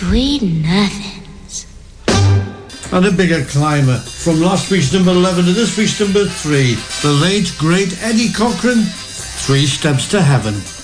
Sweet nothings. And a bigger climber. From last week's number 11 to this week's number 3. The late, great Eddie Cochran, 3 Steps to Heaven.